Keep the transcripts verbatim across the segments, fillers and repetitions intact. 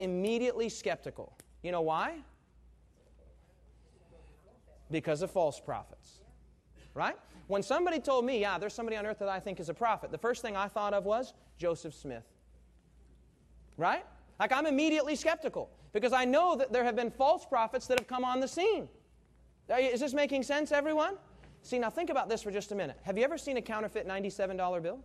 immediately skeptical. You know why? Because of false prophets. Right? When somebody told me, yeah, there's somebody on earth that I think is a prophet, the first thing I thought of was Joseph Smith. Right? Like, I'm immediately skeptical because I know that there have been false prophets that have come on the scene. Is this making sense, everyone? See, now think about this for just a minute. Have you ever seen a counterfeit ninety-seven dollar bill?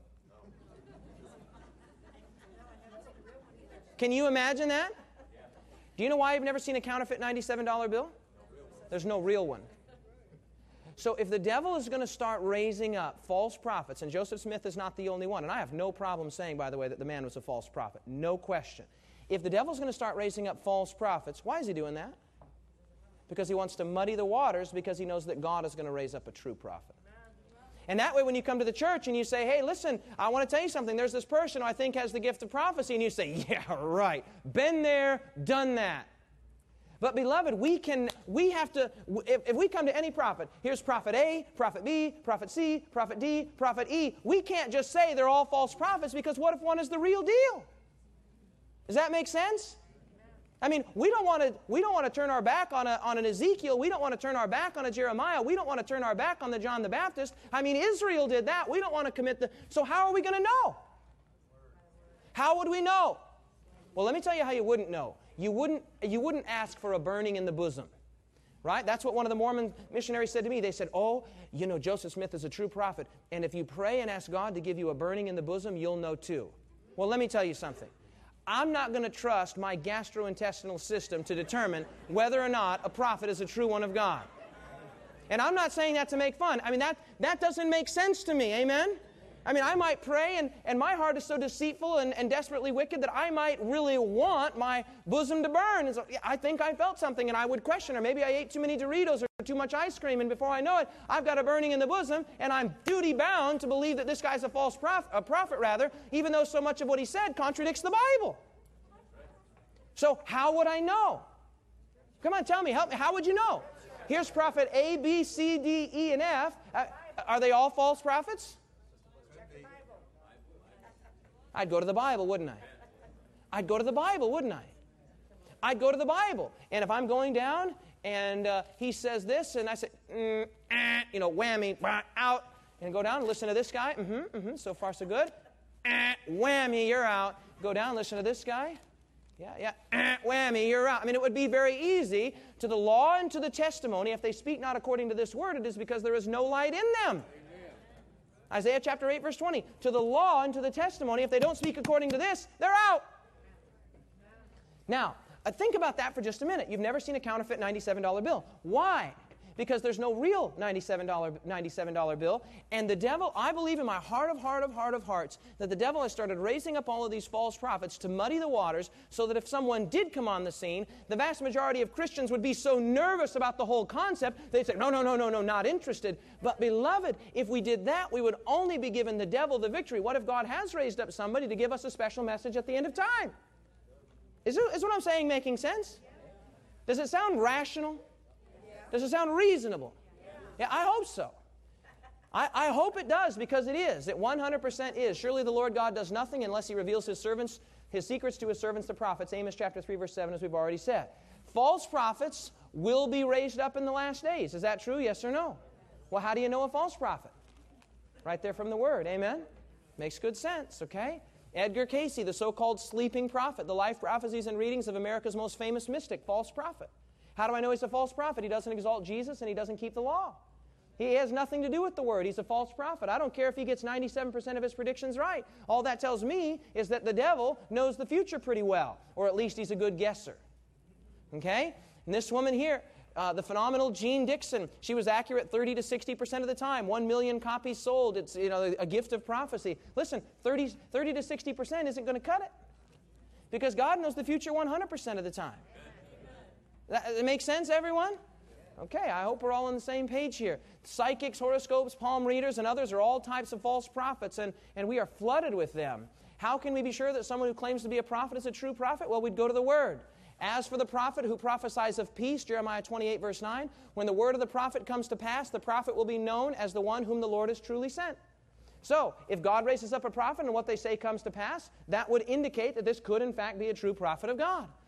Can you imagine that? Do you know why you've never seen a counterfeit ninety-seven dollar bill? There's no real one. So if the devil is going to start raising up false prophets, and Joseph Smith is not the only one, and I have no problem saying, by the way, that the man was a false prophet. No question. If the devil's going to start raising up false prophets, why is he doing that? Because he wants to muddy the waters, because he knows that God is going to raise up a true prophet. And that way, when you come to the church and you say, hey, listen, I want to tell you something. There's this person who I think has the gift of prophecy. And you say, yeah, right. Been there, done that. But beloved, we can, we have to, if, if we come to any prophet, here's prophet A, prophet B, prophet C, prophet D, prophet E. We can't just say they're all false prophets, because what if one is the real deal? Does that make sense? I mean, we don't want to, we don't want to turn our back on, a, on an Ezekiel. We don't want to turn our back on a Jeremiah. We don't want to turn our back on the John the Baptist. I mean, Israel did that. We don't want to commit the, so how are we going to know? How would we know? Well, let me tell you how you wouldn't know. You wouldn't, you wouldn't ask for a burning in the bosom, right? That's what one of the Mormon missionaries said to me. They said, oh, you know, Joseph Smith is a true prophet, and if you pray and ask God to give you a burning in the bosom, you'll know too. Well, let me tell you something. I'm not going to trust my gastrointestinal system to determine whether or not a prophet is a true one of God. And I'm not saying that to make fun. I mean, that, that doesn't make sense to me, amen? I mean, I might pray, and, and my heart is so deceitful and, and desperately wicked that I might really want my bosom to burn. And so, yeah, I think I felt something, and I would question, or maybe I ate too many Doritos or too much ice cream, and before I know it, I've got a burning in the bosom, and I'm duty-bound to believe that this guy's a false prophet, a prophet rather, even though so much of what he said contradicts the Bible. So how would I know? Come on, tell me. Help me. How would you know? Here's prophet A, B, C, D, E, and F. Uh, are they all false prophets? I'd go to the Bible, wouldn't I? I'd go to the Bible, wouldn't I? I'd go to the Bible. And if I'm going down and uh, he says this, and I say, mm, eh, you know, whammy, bah, out, and go down and listen to this guy. Mm-hmm, mm-hmm, so far so good. Eh, whammy, you're out. Go down, listen to this guy. Yeah, yeah, eh, whammy, you're out. I mean, it would be very easy to the law and to the testimony. If they speak not according to this word, it is because there is no light in them. Isaiah chapter eight, verse twenty. To the law and to the testimony, if they don't speak according to this, they're out. Now, uh, think about that for just a minute. You've never seen a counterfeit ninety-seven dollar bill. Why? Because there's no real ninety-seven dollar bill. And the devil, I believe in my heart of heart of heart of hearts, that the devil has started raising up all of these false prophets to muddy the waters, so that if someone did come on the scene, the vast majority of Christians would be so nervous about the whole concept, they'd say, no, no, no, no, no, not interested. But beloved, if we did that, we would only be giving the devil the victory. What if God has raised up somebody to give us a special message at the end of time? Is, it, is what I'm saying making sense? Does it sound rational? Does it sound reasonable? Yeah, I hope so. I, I hope it does, because it is. It one hundred percent is. Surely the Lord God does nothing unless He reveals His servants, His secrets to His servants, the prophets. Amos chapter three, verse seven, as we've already said. False prophets will be raised up in the last days. Is that true? Yes or no? Well, how do you know a false prophet? Right there from the Word. Amen? Makes good sense, okay? Edgar Cayce, the so-called sleeping prophet, the life prophecies and readings of America's most famous mystic, false prophet. How do I know he's a false prophet? He doesn't exalt Jesus and he doesn't keep the law. He has nothing to do with the Word. He's a false prophet. I don't care if he gets ninety-seven percent of his predictions right. All that tells me is that the devil knows the future pretty well, or at least he's a good guesser. Okay? And this woman here, uh, the phenomenal Jean Dixon, she was accurate thirty to sixty percent of the time. One million copies sold. It's, you know, a gift of prophecy. Listen, thirty, thirty to sixty percent isn't going to cut it, because God knows the future one hundred percent of the time. That, it makes sense, everyone? Okay, I hope we're all on the same page here. Psychics, horoscopes, palm readers, and others are all types of false prophets, and, and we are flooded with them. How can we be sure that someone who claims to be a prophet is a true prophet? Well, we'd go to the Word. As for the prophet who prophesies of peace, Jeremiah twenty-eight, verse nine, when the word of the prophet comes to pass, the prophet will be known as the one whom the Lord has truly sent. So, if God raises up a prophet and what they say comes to pass, that would indicate that this could in fact be a true prophet of God.